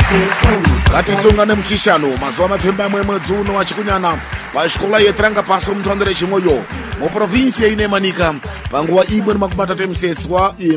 ngatisongane muchishano mazuva mapfemba amwe mwedzi uno wachikunyana pazvikola yetiranga pasi mutondere chimwoyo muprovinsi yaine manika panguva imwe nemakumi matatu emuseswa